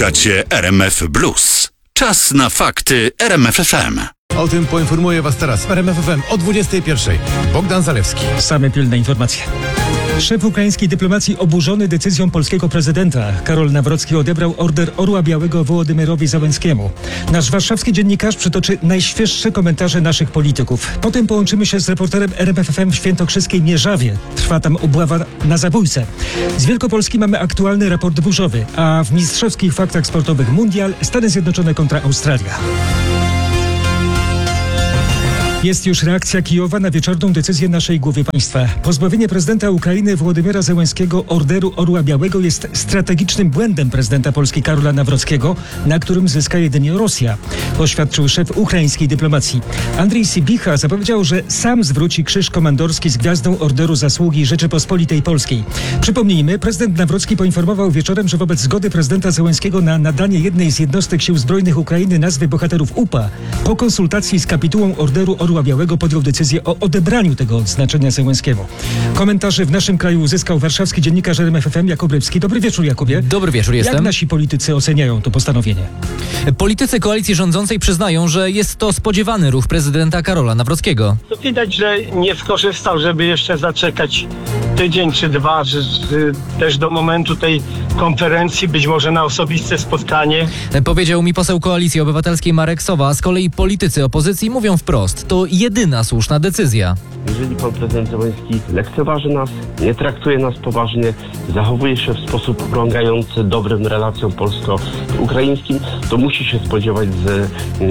Słuchacie RMF Blues. Czas na fakty RMF FM. O tym poinformuję Was teraz w RMF FM o 21:00. Bogdan Zalewski. Same pilne informacje. Szef ukraińskiej dyplomacji oburzony decyzją polskiego prezydenta Karol Nawrocki odebrał order Orła Białego Wołodymyrowi Zełenskiemu. Nasz warszawski dziennikarz przytoczy najświeższe komentarze naszych polityków. Potem połączymy się z reporterem RMF FM w świętokrzyskiej Mierzawie. Trwa tam obława na zabójcę. Z Wielkopolski mamy aktualny raport burzowy, a w mistrzowskich faktach sportowych Mundial Stany Zjednoczone kontra Australia. Jest już reakcja Kijowa na wieczorną decyzję naszej głowy państwa. Pozbawienie prezydenta Ukrainy Wołodymyra Zełenskiego orderu Orła Białego jest strategicznym błędem prezydenta Polski Karola Nawrockiego, na którym zyska jedynie Rosja, oświadczył szef ukraińskiej dyplomacji. Andrzej Sybicha zapowiedział, że sam zwróci krzyż komandorski z gwiazdą Orderu Zasługi Rzeczypospolitej Polskiej. Przypomnijmy, prezydent Nawrocki poinformował wieczorem, że wobec zgody prezydenta Zełenskiego na nadanie jednej z jednostek sił zbrojnych Ukrainy nazwy bohaterów UPA, po konsultacji z kapitułą Orderu Orła Białego podjął decyzję o odebraniu tego odznaczenia Zełenskiemu. Komentarze w naszym kraju uzyskał warszawski dziennikarz RMF FM Jakub Rybski. Dobry wieczór, Jakubie. Dobry wieczór, jestem. Jak nasi politycy oceniają to postanowienie? Politycy koalicji rządzącej przyznają, że jest to spodziewany ruch prezydenta Karola Nawrockiego. To widać, że nie skorzystał, żeby jeszcze zaczekać tydzień czy dwa, że też do momentu tej konferencji, być może na osobiste spotkanie. Powiedział mi poseł Koalicji Obywatelskiej Marek Sowa, a z kolei politycy opozycji mówią wprost, to jedyna słuszna decyzja. Jeżeli pan prezydent Zełenski lekceważy nas, nie traktuje nas poważnie, zachowuje się w sposób urągający dobrym relacjom polsko-ukraińskim, to musi się spodziewać z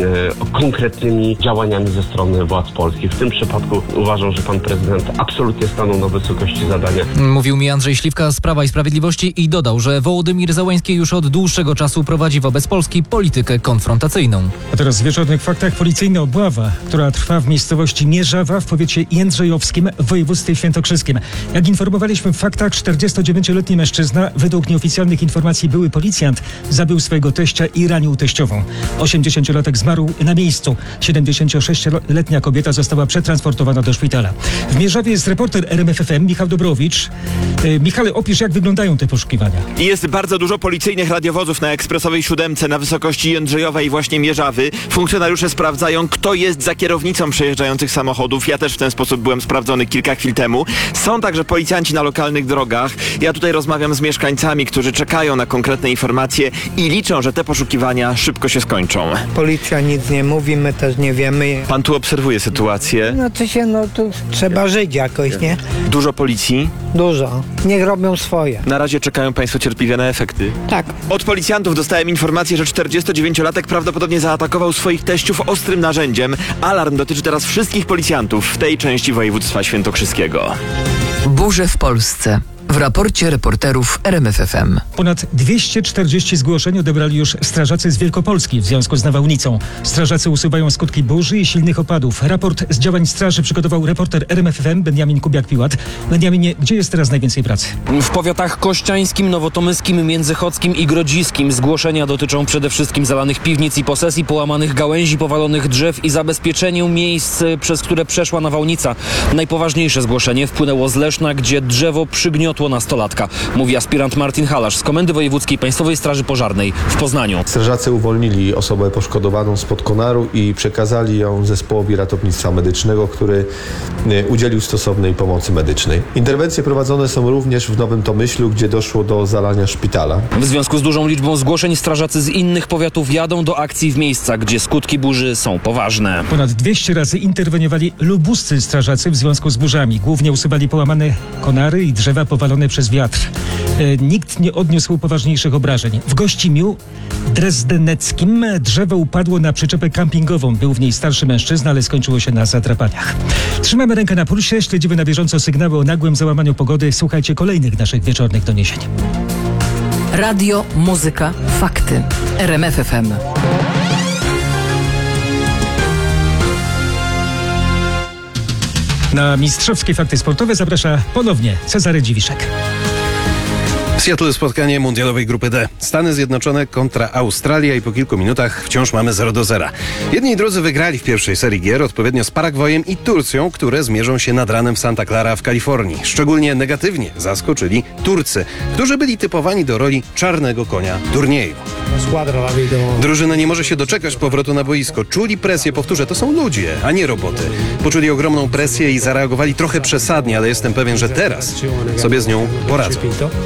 konkretnymi działaniami ze strony władz polskich. W tym przypadku uważam, że pan prezydent absolutnie stanął na wysokości zadania. Mówił mi Andrzej Śliwka z Prawa i Sprawiedliwości i dodał, że Wołodymyr Zełenski już od dłuższego czasu prowadzi wobec Polski politykę konfrontacyjną. A teraz w wieczornych faktach policyjna obława, która trwa w miejscowości Mierzawa w powiecie jędrzejowskim w województwie świętokrzyskim. Jak informowaliśmy w faktach, 49-letni mężczyzna, według nieoficjalnych informacji były policjant, zabił swojego teścia i ranił teściową. 80-latek zmarł na miejscu. 76-letnia kobieta została przetransportowana do szpitala. W Mierzawie jest reporter RMF FM Michał Dobrowicz. Michale, opisz, jak wyglądają te poszukiwania. Jest bardzo dużo policyjnych radiowozów na ekspresowej 7 na wysokości Jędrzejowa i właśnie Mierzawy. Funkcjonariusze sprawdzają, kto jest za kierownicą przejeżdżających samochodów. Ja też w ten sposób byłem sprawdzony kilka chwil temu. Są także policjanci na lokalnych drogach. Ja tutaj rozmawiam z mieszkańcami, którzy czekają na konkretne informacje i liczą, że te poszukiwania szybko się skończą. Policja nic nie mówi, my też nie wiemy. Pan tu obserwuje sytuację. Tu trzeba żyć jakoś, nie? Dużo policji. Dużo. Niech robią swoje. Na razie czekają państwo cierpliwie na efekty. Tak. Od policjantów dostałem informację, że 49-latek prawdopodobnie zaatakował swoich teściów ostrym narzędziem. Alarm dotyczy teraz wszystkich policjantów w tej części województwa świętokrzyskiego. Burze w Polsce. W raporcie reporterów RMF FM. Ponad 240 zgłoszeń odebrali już strażacy z Wielkopolski w związku z nawałnicą. Strażacy usuwają skutki burzy i silnych opadów. Raport z działań straży przygotował reporter RMF FM Beniamin Kubiak-Piłat. Beniaminie, gdzie jest teraz najwięcej pracy? W powiatach kościańskim, nowotomyskim, międzychodzkim i grodziskim zgłoszenia dotyczą przede wszystkim zalanych piwnic i posesji, połamanych gałęzi, powalonych drzew i zabezpieczeniu miejsc, przez które przeszła nawałnica. Najpoważniejsze zgłoszenie wpłynęło z Leszna, gdzie drzewo przygniotło nastolatka, mówi aspirant Martin Halasz z Komendy Wojewódzkiej Państwowej Straży Pożarnej w Poznaniu. Strażacy uwolnili osobę poszkodowaną spod konaru i przekazali ją zespołowi ratownictwa medycznego, który udzielił stosownej pomocy medycznej. Interwencje prowadzone są również w Nowym Tomyślu, gdzie doszło do zalania szpitala. W związku z dużą liczbą zgłoszeń strażacy z innych powiatów jadą do akcji w miejscach, gdzie skutki burzy są poważne. Ponad 200 razy interweniowali lubuscy strażacy w związku z burzami. Głównie usuwali połamane konary i drzewa powalone przez wiatr. Nikt nie odniósł poważniejszych obrażeń. W Gościmiu Drezdeneckim drzewo upadło na przyczepę kampingową. Był w niej starszy mężczyzna, ale skończyło się na zadrapaniach. Trzymamy rękę na pulsie, śledzimy na bieżąco sygnały o nagłym załamaniu pogody. Słuchajcie kolejnych naszych wieczornych doniesień. Radio, muzyka, fakty. RMF FM. Na mistrzowskie fakty sportowe zaprasza ponownie Cezary Dziwiszek. W Seattle spotkanie mundialowej grupy D. Stany Zjednoczone kontra Australia i po kilku minutach wciąż mamy 0-0. Jedni i drudzy wygrali w pierwszej serii gier, odpowiednio z Paragwajem i Turcją, które zmierzą się nad ranem w Santa Clara w Kalifornii. Szczególnie negatywnie zaskoczyli Turcy, którzy byli typowani do roli czarnego konia turnieju. Drużyna nie może się doczekać powrotu na boisko. Czuli presję, powtórzę, to są ludzie, a nie roboty. Poczuli ogromną presję i zareagowali trochę przesadnie, ale jestem pewien, że teraz sobie z nią poradzą.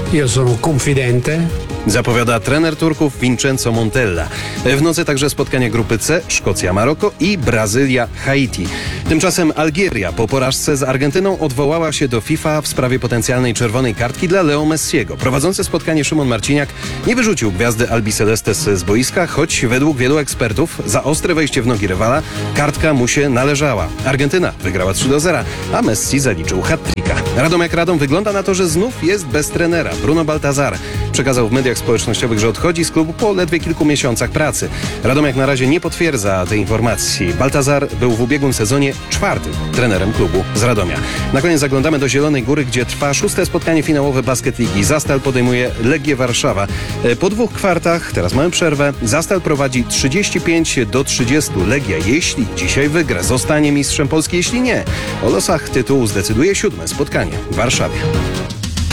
Zapowiada trener Turków Vincenzo Montella. W nocy także spotkania grupy C, Szkocja-Maroko i Brazylia-Haiti. Tymczasem Algieria po porażce z Argentyną odwołała się do FIFA w sprawie potencjalnej czerwonej kartki dla Leo Messiego. Prowadzący spotkanie Szymon Marciniak nie wyrzucił gwiazdy Albi Celestes z boiska, choć według wielu ekspertów za ostre wejście w nogi rywala kartka mu się należała. Argentyna wygrała 3-0, a Messi zaliczył hat-tricka. Radom jak Radom, wygląda na to, że znów jest bez trenera. Bruno Baltazar przekazał w mediach społecznościowych, że odchodzi z klubu po ledwie kilku miesiącach pracy. Radomiak na razie nie potwierdza tej informacji. Baltazar był w ubiegłym sezonie 4. trenerem klubu z Radomia. Na koniec zaglądamy do Zielonej Góry, gdzie trwa 6. spotkanie finałowe Basket Ligi. Zastal podejmuje Legię Warszawa. Po 2 kwartach, teraz mamy przerwę, Zastal prowadzi 35-30. Legia, jeśli dzisiaj wygra, zostanie mistrzem Polski, jeśli nie, o losach tytułu zdecyduje 7. spotkanie w Warszawie.